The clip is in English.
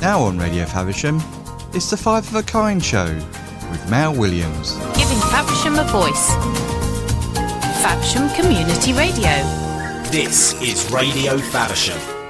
Now on Radio Faversham, it's the Five of a Kind show with Mel Williams. Giving Faversham a voice. Faversham Community Radio. This is Radio Faversham.